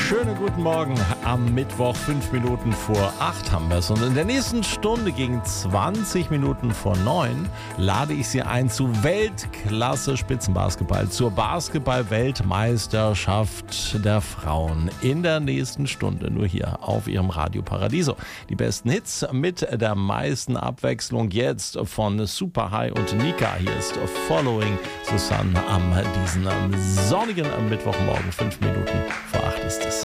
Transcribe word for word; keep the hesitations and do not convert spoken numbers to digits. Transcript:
Schönen guten Morgen am Mittwoch, fünf Minuten vor acht haben wir es. Und in der nächsten Stunde gegen zwanzig Minuten vor neun lade ich Sie ein zu Weltklasse Spitzenbasketball, zur Basketball-Weltmeisterschaft der Frauen. In der nächsten Stunde nur hier auf Ihrem Radio Paradiso. Die besten Hits mit der meisten Abwechslung jetzt von Super High und Nika. Hier ist Following the Sun am diesen sonnigen Mittwochmorgen. Fünf Minuten vor acht ist es.